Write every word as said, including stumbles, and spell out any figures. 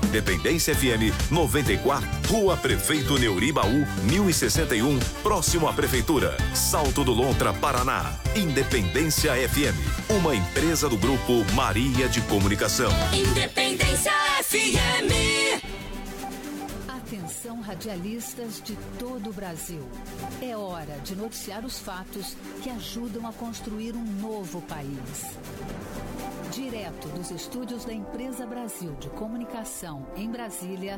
Independência F M noventa e quatro, Rua Prefeito Neuribaú, mil e sessenta e um, próximo à Prefeitura. Salto do Lontra, Paraná. Independência F M, uma empresa do Grupo Maria de Comunicação. Independência F M. Atenção, radialistas de todo o Brasil. É hora de noticiar os fatos que ajudam a construir um novo país. Direto dos estúdios da Empresa Brasil de Comunicação, em Brasília,